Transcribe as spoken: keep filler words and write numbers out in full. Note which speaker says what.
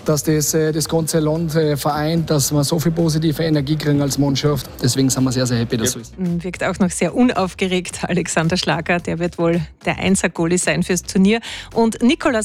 Speaker 1: dass das äh, das ganze Land äh, vereint, dass wir so viel positive Energie kriegen als Mannschaft. Deswegen sind wir sehr, sehr happy, dass so ist.
Speaker 2: Wirkt auch noch sehr unaufgeregt, Alexander Schlager. Der wird wohl der Einser-Goalie sein fürs Turnier. Und Nicolas